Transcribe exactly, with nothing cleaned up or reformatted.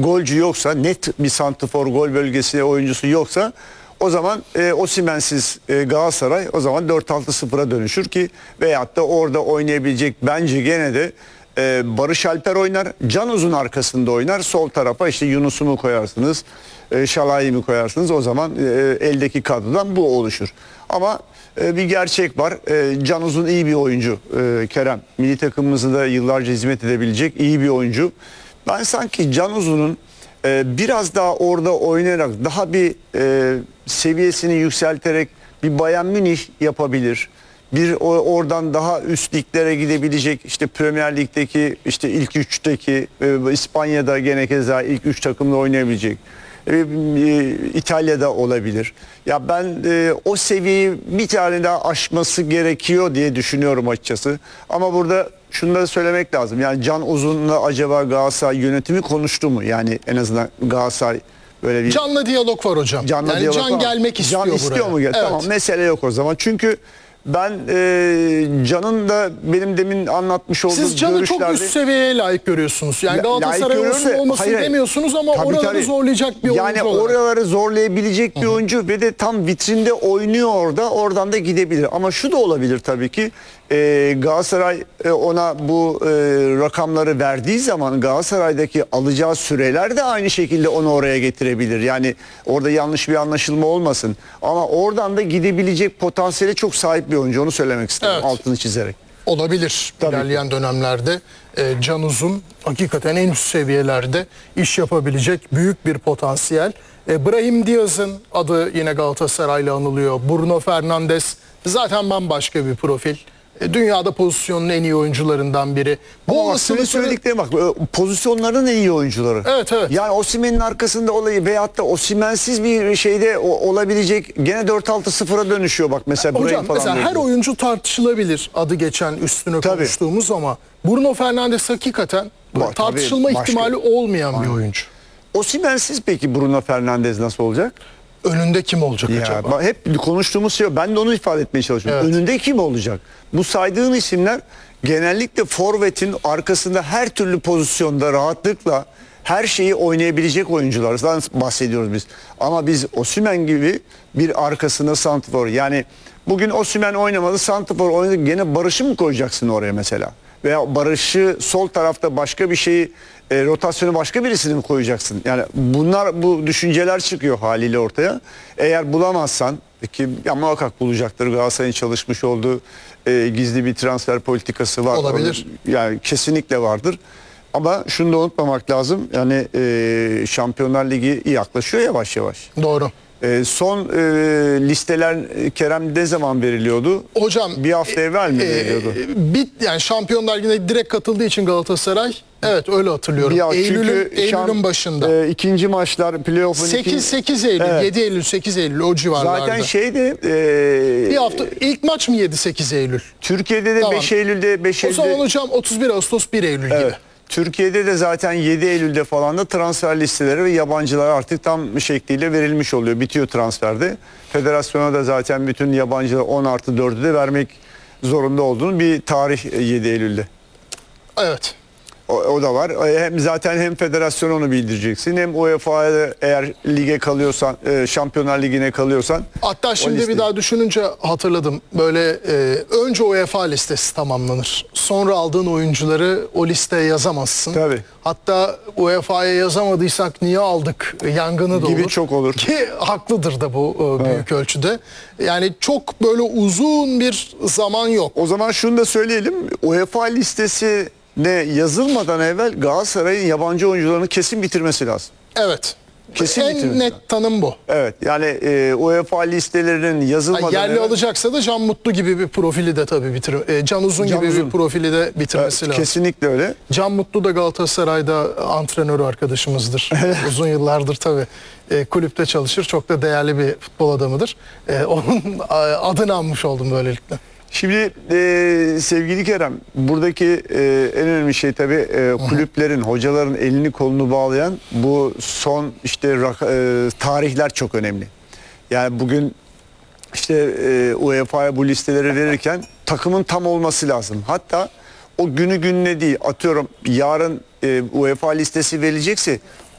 golcü yoksa, net bir santrfor gol bölgesi oyuncusu yoksa, o zaman e, Osimhen'siz e, Galatasaray o zaman dört altı sıfıra dönüşür ki, veyahut da orada oynayabilecek bence gene de e, Barış Alper oynar. Can Uzun arkasında oynar. Sol tarafa işte Yunus'u mu koyarsınız, e, Şalay'ı mı koyarsınız? O zaman e, eldeki kadrodan bu oluşur. Ama e, bir gerçek var. E, Can Uzun iyi bir oyuncu e, Kerem. Milli takımımızda da yıllarca hizmet edebilecek iyi bir oyuncu. Ben sanki Can Uzun'un Ee, biraz daha orada oynayarak daha bir e, seviyesini yükselterek bir Bayern Münih yapabilir. Bir o, oradan daha üst liglere gidebilecek, işte Premier Lig'deki işte ilk üçteki e, İspanya'da gene keza ilk üç takımda oynayabilecek. E, e, İtalya'da olabilir. Ya ben e, o seviyeyi bir tane daha aşması gerekiyor diye düşünüyorum açıkçası. Ama burada şunu da söylemek lazım. Yani Can Uzun'la acaba Galatasaray yönetimi konuştu mu? Yani en azından Galatasaray böyle bir... Canlı diyalog var hocam. Canlı yani diyalog Can var. gelmek istiyor Can istiyor buraya. mu? Evet. Tamam, mesele yok o zaman. Çünkü ben e, Can'ın da benim demin anlatmış olduğum Siz Can'ı görüşlerde... çok üst seviyeye layık görüyorsunuz. Yani Galatasaray olsun olmasın hayır, demiyorsunuz ama tabii, oraları tabii. zorlayacak bir yani oyuncu olarak. Yani oraları zorlayabilecek bir Hı-hı. oyuncu ve de tam vitrinde oynuyor orada. Oradan da gidebilir. Ama şu da olabilir tabii ki. E, Galatasaray e, ona bu e, rakamları verdiği zaman Galatasaray'daki alacağı süreler de aynı şekilde onu oraya getirebilir. Yani orada yanlış bir anlaşılma olmasın. Ama oradan da gidebilecek potansiyele çok sahip bir oyuncu. Onu söylemek istedim, evet, altını çizerek. Olabilir. Tabii İlerleyen ki. dönemlerde e, Can Uzun hakikaten en üst seviyelerde iş yapabilecek büyük bir potansiyel. E, Brahim Diaz'ın adı yine Galatasaray'la anılıyor. Bruno Fernandes zaten bambaşka bir profil. E, dünyada pozisyonun en iyi oyuncularından biri. Bu olasılıkları... söylediklerine bak, pozisyonların en iyi oyuncuları. Evet, evet. Yani Osimhen'in arkasında olayı veyahut da Osimhen'siz bir şeyde olabilecek, gene dört altı sıfıra dönüşüyor bak mesela. Hocam falan mesela her oyuncu tartışılabilir, adı geçen üstüne tabii konuştuğumuz, ama Bruno Fernandes hakikaten Bak, tartışılma tabii, ihtimali başka... olmayan Aynen. bir oyuncu. Osimhen'siz peki Bruno Fernandes nasıl olacak? Önünde kim olacak ya, acaba? Hep konuştuğumuz şey, ben de onu ifade etmeye çalışıyorum. Evet. Önünde kim olacak? Bu saydığın isimler genellikle forvetin arkasında her türlü pozisyonda rahatlıkla her şeyi oynayabilecek oyunculardan bahsediyoruz biz. Ama biz Osimhen gibi bir arkasında santrfor, yani bugün Osimhen oynamadı, santrfor oynadı, gene Barış'ı mı koyacaksın oraya mesela? Veya Barış'ı sol tarafta başka bir şeyi, e, rotasyonu başka birisini mi koyacaksın? Yani bunlar, bu düşünceler çıkıyor haliyle ortaya. Eğer bulamazsan ki ya muhakkak bulacaktır, Galatasaray'ın çalışmış olduğu e, gizli bir transfer politikası var. Olabilir. Yani kesinlikle vardır. Ama şunu da unutmamak lazım. Yani e, Şampiyonlar Ligi yaklaşıyor yavaş yavaş. Doğru. E, son e, listeler Kerem ne zaman veriliyordu? Hocam bir hafta evvel mi e, veriliyordu? E, bit yani Şampiyonlar Ligi'ne direkt katıldığı için Galatasaray, evet öyle hatırlıyorum. Ya, Eylül'ün Eylül'ün başında. E, ikinci maçlar playoff'un sekiz sekiz Eylül, evet. yedi Eylül, sekiz Eylül o civarlarda. Zaten şeyde e, bir hafta ilk maç mı yedi sekiz Eylül? Türkiye'de de tamam. beş Eylül'de beş Eylül'de. O zaman hocam otuz bir Ağustos bir Eylül evet. gibi. Türkiye'de de zaten yedi Eylül'de falan da transfer listeleri ve yabancılar artık tam şekliyle verilmiş oluyor. Bitiyor transferde. Federasyona da zaten bütün yabancılar on artı dördü de vermek zorunda olduğunu bir tarih yedi Eylül'de. Evet. O, o da var. Hem zaten hem federasyona onu bildireceksin, hem U E F A'ya eğer lige kalıyorsan, Şampiyonlar Ligi'ne kalıyorsan. Hatta şimdi bir daha düşününce hatırladım. Böyle e, önce U E F A listesi tamamlanır. Sonra aldığın oyuncuları o listeye yazamazsın. Tabii. Hatta U E F A'ya yazamadıysak niye aldık yangını da gibi olur. çok olur. Ki haklıdır da bu e, büyük evet. ölçüde. Yani çok böyle uzun bir zaman yok. O zaman şunu da söyleyelim. U E F A listesi ne yazılmadan evvel Galatasaray'ın yabancı oyuncularını kesin bitirmesi lazım. Evet. Kesin en bitirmesi net lazım. tanım bu. Evet. Yani e, U E F A listelerinin yazılmadan ha, yerli evvel... alacaksa da Can Mutlu gibi bir profili de tabii bitir. E, Can Uzun Can gibi Uzun. bir profili de bitirmesi evet, lazım. Kesinlikle öyle. Can Mutlu da Galatasaray'da antrenörü arkadaşımızdır. Uzun yıllardır tabii e, kulüpte çalışır. Çok da değerli bir futbol adamıdır. E, onun adını anmış oldum böylelikle. Şimdi e, sevgili Kerem, buradaki e, en önemli şey tabii e, kulüplerin, hocaların elini kolunu bağlayan bu son işte e, tarihler çok önemli. Yani bugün işte e, U E F A'ya bu listeleri verirken takımın tam olması lazım. Hatta o günü gününe değil, atıyorum yarın e, U E F A listesi verilecekse